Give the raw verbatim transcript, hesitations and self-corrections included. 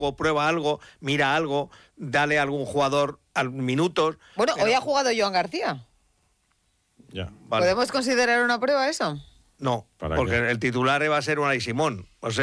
o prueba algo, mira algo, dale a algún jugador al minutos. Bueno, pero... hoy ha jugado Joan García. Ya. Vale. ¿Podemos considerar una prueba eso? No, ¿Para porque qué? el titular va a ser Unai Simón. O sea,